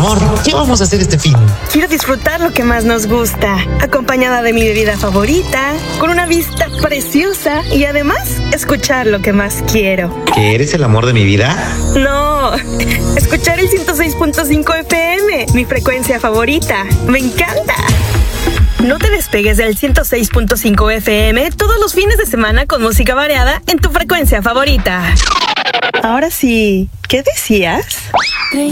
Amor, ¿qué vamos a hacer este fin? Quiero disfrutar lo que más nos gusta, acompañada de mi bebida favorita, con una vista preciosa y además escuchar lo que más quiero. ¿Que eres el amor de mi vida? No, escuchar el 106.5 FM, mi frecuencia favorita. ¡Me encanta! No te despegues del 106.5 FM todos los fines de semana con música variada en tu frecuencia favorita. Ahora sí, ¿qué decías?